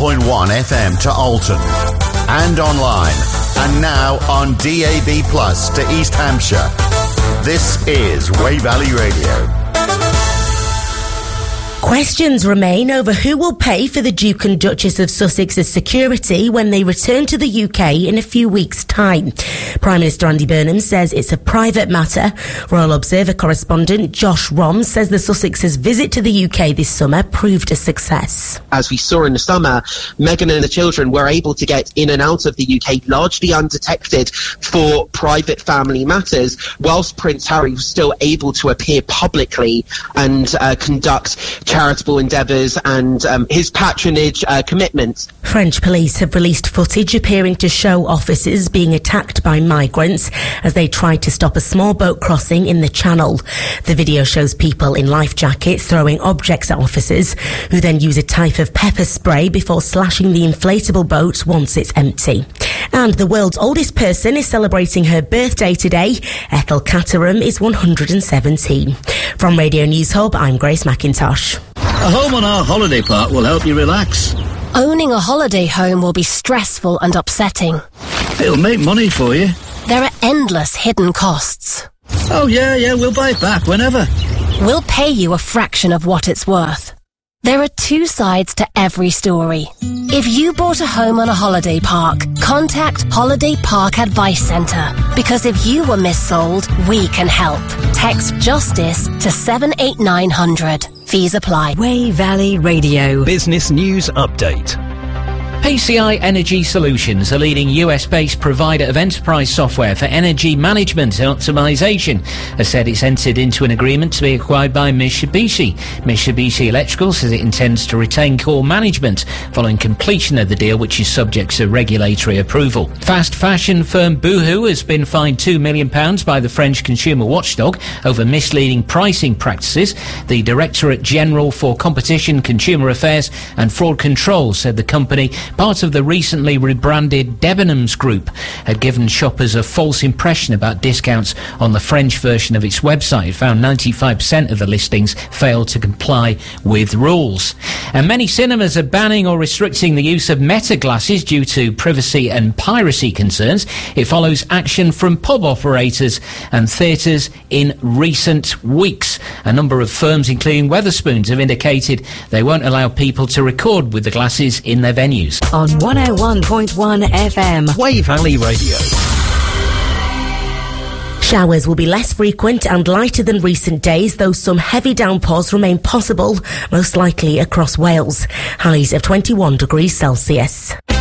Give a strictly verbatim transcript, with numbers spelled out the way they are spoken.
point one F M to Alton. And online. And now on D A B Plus to East Hampshire. This is Wey Valley Radio. Questions remain over who will pay for the Duke and Duchess of Sussex's security when they return to the U K in a few weeks' time. Prime Minister Andy Burnham says it's a private matter. Royal Observer correspondent Josh Rom says the Sussex's visit to the U K this summer proved a success. As we saw in the summer, Meghan and the children were able to get in and out of the U K largely undetected for private family matters, whilst Prince Harry was still able to appear publicly and uh, conduct charitable endeavours and um, his patronage uh, commitments. French police have released footage appearing to show officers being attacked by migrants as they tried to stop a small boat crossing in the Channel. The video shows people in life jackets throwing objects at officers, who then use a type of pepper spray before slashing the inflatable boat once it's empty. And the world's oldest person is celebrating her birthday today. Ethel Caterham is one hundred seventeen. From Radio News Hub, I'm Grace McIntosh. A home on our holiday park will help you relax. Owning a holiday home will be stressful and upsetting. It'll make money for you. There are endless hidden costs. Oh, yeah, yeah, we'll buy it back whenever. We'll pay you a fraction of what it's worth. There are two sides to every story. If you bought a home on a holiday park, contact Holiday Park Advice Centre. Because if you were missold, we can help. Text JUSTICE to seven eight nine hundred. Fees apply. Wey Valley Radio. Business News Update. P C I Energy Solutions, a leading U S-based provider of enterprise software for energy management and optimization, has said it's entered into an agreement to be acquired by Mitsubishi. Mitsubishi Electrical says it intends to retain core management following completion of the deal, which is subject to regulatory approval. Fast fashion firm Boohoo has been fined two million pounds by the French consumer watchdog over misleading pricing practices. The Directorate General for Competition, Consumer Affairs and Fraud Control said the company, part of the recently rebranded Debenhams Group, had given shoppers a false impression about discounts on the French version of its website. It found ninety-five percent of the listings failed to comply with rules. And many cinemas are banning or restricting the use of Meta glasses due to privacy and piracy concerns. It follows action from pub operators and theatres in recent weeks. A number of firms, including Wetherspoons, have indicated they won't allow people to record with the glasses in their venues. On one oh one point one F M. Wey Valley Radio. Showers will be less frequent and lighter than recent days, though some heavy downpours remain possible, most likely across Wales. Highs of twenty-one degrees Celsius.